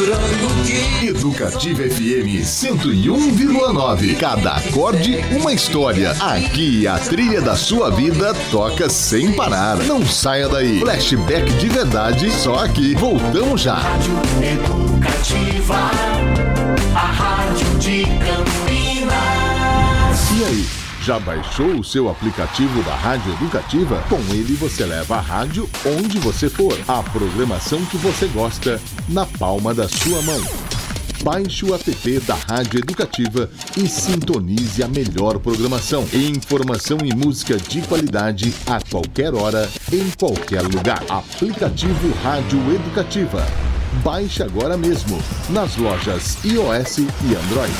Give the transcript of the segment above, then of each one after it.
procurando que Educativa FM 101,9. Cada acorde, uma história. Aqui a trilha da sua vida toca sem parar. Não saia daí. Flashback de verdade, só aqui. Voltamos já. Rádio Educativa, a rádio de Campinas. E aí? Já baixou o seu aplicativo da Rádio Educativa? Com ele você leva a rádio onde você for. A programação que você gosta na palma da sua mão. Baixe o app da Rádio Educativa e sintonize a melhor programação. Informação e música de qualidade a qualquer hora, em qualquer lugar. Aplicativo Rádio Educativa. Baixe agora mesmo nas lojas iOS e Android.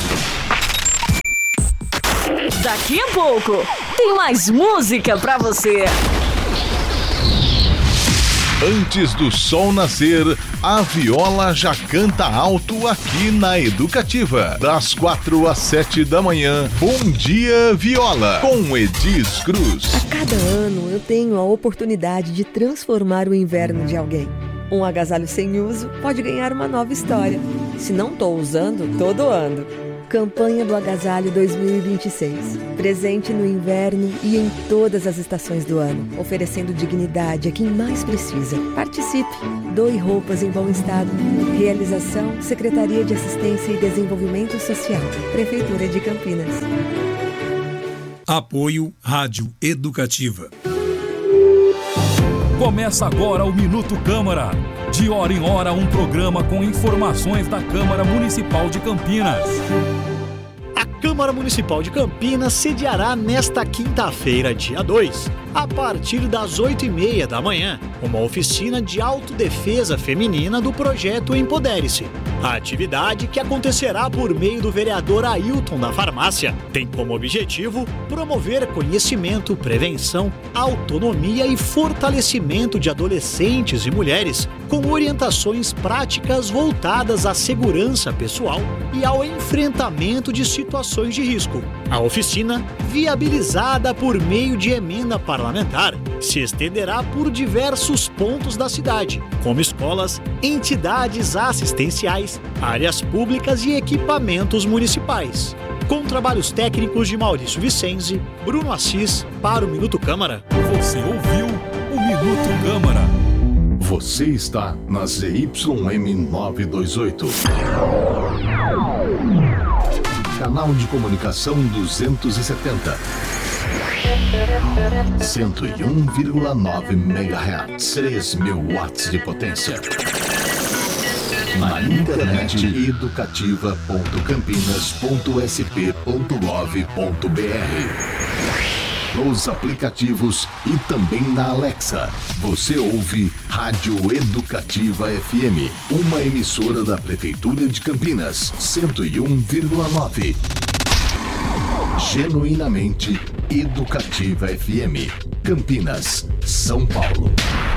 Daqui a pouco tem mais música pra você. Antes do sol nascer, a viola já canta alto aqui na Educativa. Das 4 às 7 da manhã, Bom Dia Viola, com Edis Cruz. A cada ano eu tenho a oportunidade de transformar o inverno de alguém. Um agasalho sem uso pode ganhar uma nova história. Se não estou usando, tô doando. Campanha do Agasalho 2026. Presente no inverno e em todas as estações do ano, oferecendo dignidade a quem mais precisa. Participe. Doe roupas em bom estado. Realização: Secretaria de Assistência e Desenvolvimento Social. Prefeitura de Campinas. Apoio Rádio Educativa. Começa agora o Minuto Câmara. De hora em hora, um programa com informações da Câmara Municipal de Campinas. A Câmara Municipal de Campinas sediará nesta quinta-feira, dia 2, a partir das 8h30 da manhã, uma oficina de autodefesa feminina do projeto Empodere-se. A atividade, que acontecerá por meio do vereador Ailton da Farmácia, tem como objetivo promover conhecimento, prevenção, autonomia e fortalecimento de adolescentes e mulheres, com orientações práticas voltadas à segurança pessoal e ao enfrentamento de situações de risco. A oficina, viabilizada por meio de emenda parlamentar, se estenderá por diversos pontos da cidade, como escolas, entidades assistenciais, áreas públicas e equipamentos municipais. Com trabalhos técnicos de Maurício Vicenzi, Bruno Assis, para o Minuto Câmara. Você ouviu o Minuto Câmara. Você está na ZYM 928. Canal de comunicação 270. 101,9 MHz. 3.000 watts de potência. Na internet educativa.campinas.sp.gov.br. Nos aplicativos e também na Alexa. Você ouve Rádio Educativa FM, uma emissora da Prefeitura de Campinas, 101,9. Genuinamente Educativa FM, Campinas, São Paulo.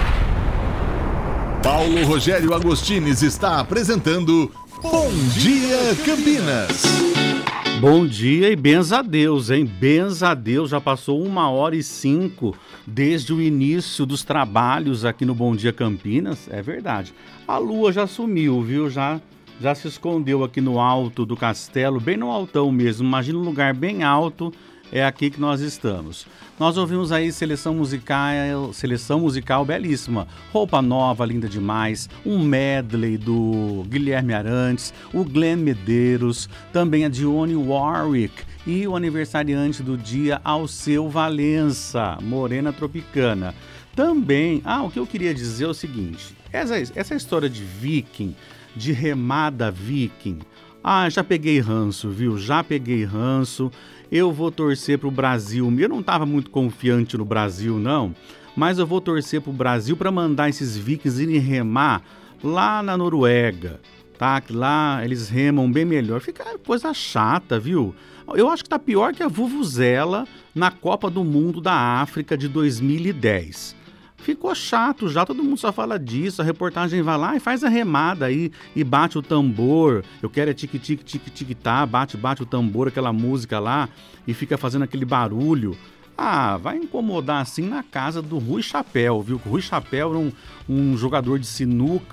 Paulo Rogério Agostines está apresentando Bom Dia Campinas. Bom dia e benza a Deus, hein? Benza a Deus, já passou 1h05 desde o início dos trabalhos aqui no Bom Dia Campinas, é verdade. A lua já sumiu, viu? Já se escondeu aqui no alto do castelo, bem no altão mesmo, imagina um lugar bem alto, é aqui que nós estamos. Nós ouvimos aí seleção musical belíssima, Roupa Nova, linda demais, um medley do Guilherme Arantes, o Glenn Medeiros, também a Dionne Warwick e o aniversariante do dia, Alceu Valença, Morena Tropicana. Também, o que eu queria dizer é o seguinte, essa história de viking, de remada viking, já peguei ranço, viu? Já peguei ranço. Eu vou torcer pro Brasil. Eu não estava muito confiante no Brasil, não. Mas eu vou torcer pro Brasil para mandar esses vikings irem remar lá na Noruega, tá? Que lá eles remam bem melhor. Fica coisa chata, viu? Eu acho que tá pior que a vuvuzela na Copa do Mundo da África de 2010. Ficou chato já, todo mundo só fala disso, a reportagem vai lá e faz a remada aí e bate o tambor, eu quero é tique-tique-tique-tique-tá, bate o tambor, aquela música lá e fica fazendo aquele barulho. Vai incomodar assim na casa do Rui Chapéu, viu? O Rui Chapéu era um jogador de sinuca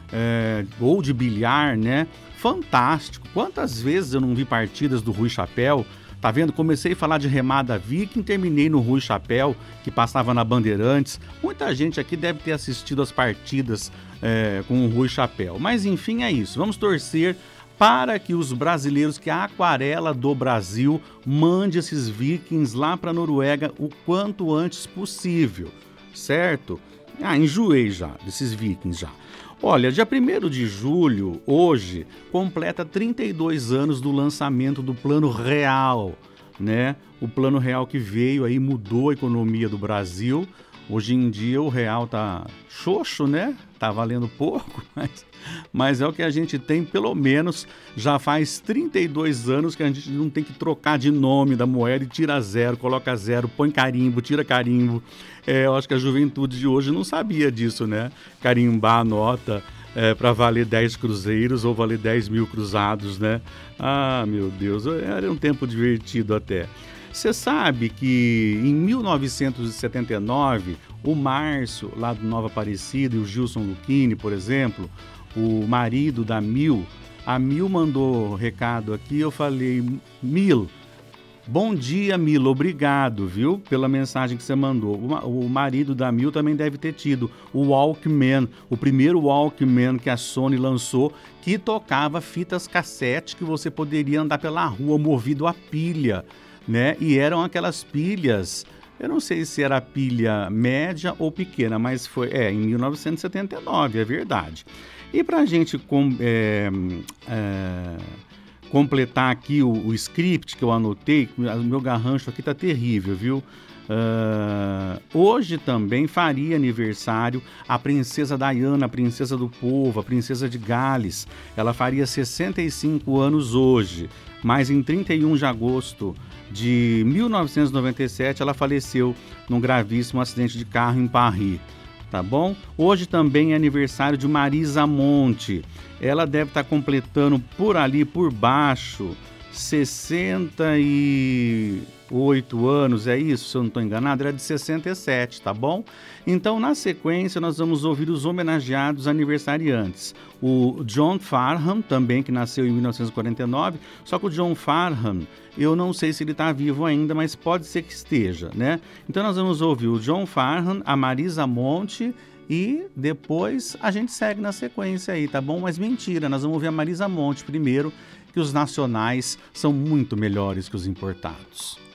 ou de bilhar, né? Fantástico. Quantas vezes eu não vi partidas do Rui Chapéu? Tá vendo? Comecei a falar de remada viking, terminei no Rui Chapéu, que passava na Bandeirantes. Muita gente aqui deve ter assistido as partidas com o Rui Chapéu. Mas enfim, é isso. Vamos torcer para que os brasileiros, que a Aquarela do Brasil mande esses vikings lá para a Noruega o quanto antes possível, certo? Enjoei já desses vikings já. Olha, dia 1º de julho, hoje, completa 32 anos do lançamento do Plano Real, né? O Plano Real que veio aí, mudou a economia do Brasil. Hoje em dia o real tá xoxo, né? Tá valendo pouco, mas é o que a gente tem, pelo menos já faz 32 anos que a gente não tem que trocar de nome da moeda e tira zero, coloca zero, põe carimbo, tira carimbo. Eu acho que a juventude de hoje não sabia disso, né? Carimbar a nota para valer 10 cruzeiros ou valer 10 mil cruzados, né? Ah, meu Deus, era um tempo divertido até. Você sabe que em 1979, o Márcio, lá do Nova Aparecida, e o Gilson Lucchini, por exemplo, o marido da Mil, a Mil mandou recado aqui, eu falei, Mil, bom dia, Mil, obrigado, viu, pela mensagem que você mandou. O marido da Mil também deve ter tido o Walkman, o primeiro Walkman que a Sony lançou, que tocava fitas cassete que você poderia andar pela rua movido a pilha, né? E eram aquelas pilhas, eu não sei se era pilha média ou pequena, mas foi em 1979, é verdade. E para a gente completar aqui o script que eu anotei, o meu garrancho aqui tá terrível, viu? Hoje também faria aniversário a princesa Diana, a princesa do povo, a princesa de Gales. Ela faria 65 anos hoje, mas em 31 de agosto de 1997 ela faleceu num gravíssimo acidente de carro em Paris, tá bom? Hoje também é aniversário de Marisa Monte. Ela deve estar completando por ali, por baixo, 68 anos, é isso? Se eu não estou enganado, era de 67, tá bom? Então, na sequência, nós vamos ouvir os homenageados aniversariantes. O John Farnham, também, que nasceu em 1949, só que o John Farnham, eu não sei se ele está vivo ainda, mas pode ser que esteja, né? Então, nós vamos ouvir o John Farnham, a Marisa Monte e depois a gente segue na sequência aí, tá bom? Mas mentira, nós vamos ouvir a Marisa Monte primeiro, que os nacionais são muito melhores que os importados.